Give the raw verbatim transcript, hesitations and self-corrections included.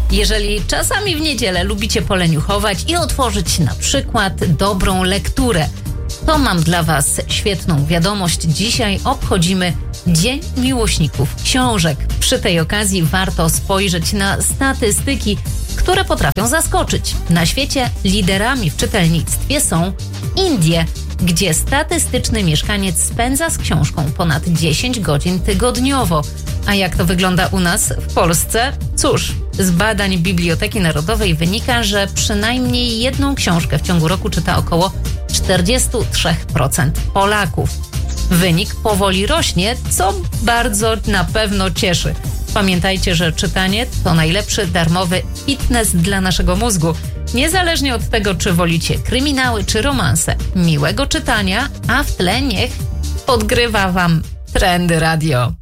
Jeżeli czasami w niedzielę lubicie poleniuchować i otworzyć na przykład dobrą lekturę, to mam dla Was świetną wiadomość. Dzisiaj obchodzimy Dzień Miłośników Książek. Przy tej okazji warto spojrzeć na statystyki, które potrafią zaskoczyć. Na świecie liderami w czytelnictwie są Indie, gdzie statystyczny mieszkaniec spędza z książką ponad dziesięć godzin tygodniowo. A jak to wygląda u nas w Polsce? Cóż, z badań Biblioteki Narodowej wynika, że przynajmniej jedną książkę w ciągu roku czyta około czterdzieści trzy procent Polaków. Wynik powoli rośnie, co bardzo na pewno cieszy. Pamiętajcie, że czytanie to najlepszy darmowy fitness dla naszego mózgu. Niezależnie od tego, czy wolicie kryminały czy romanse. Miłego czytania, a w tle niech podgrywa Wam Trendy Radio.